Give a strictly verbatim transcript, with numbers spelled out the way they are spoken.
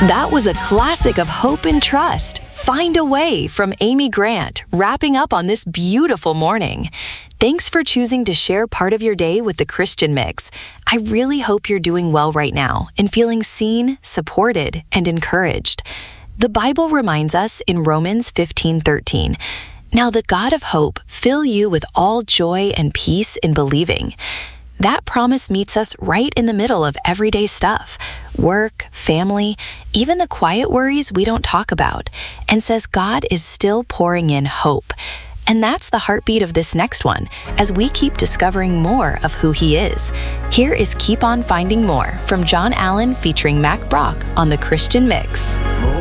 That was a classic of hope and trust. Find a Way from Amy Grant, wrapping up on this beautiful morning. Thanks for choosing to share part of your day with the Christian Mix. I really hope you're doing well right now and feeling seen, supported, and encouraged. The Bible reminds us in Romans fifteen thirteen, "Now the God of hope fill you with all joy and peace in believing." That promise meets us right in the middle of everyday stuff, work, family, even the quiet worries we don't talk about, and says God is still pouring in hope. And that's the heartbeat of this next one, as we keep discovering more of who He is. Here is Keep On Finding More from John Allen featuring Mac Brock on The Christian Mix.